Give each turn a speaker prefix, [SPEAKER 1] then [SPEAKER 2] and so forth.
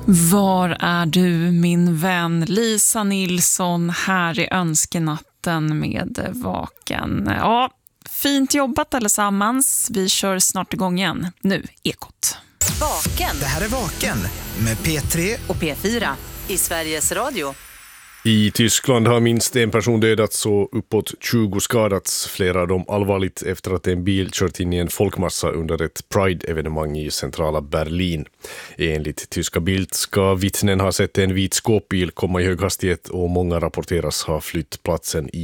[SPEAKER 1] Var är du, min vän? Lisa Nilsson här i önskenatten med Vaken. Ja, fint jobbat allesammans. Vi kör snart igång igen. Nu, Ekot.
[SPEAKER 2] Vaken.
[SPEAKER 3] Det här är Vaken med P3
[SPEAKER 2] och P4 i Sveriges Radio.
[SPEAKER 4] I Tyskland har minst en person dödats och uppåt 20 skadats, flera av dem allvarligt efter att en bil kört in i en folkmassa under ett Pride-evenemang i centrala Berlin. Enligt tyska Bild ska vittnen ha sett en vit skåpbil komma i hög hastighet och många rapporteras ha flytt platsen i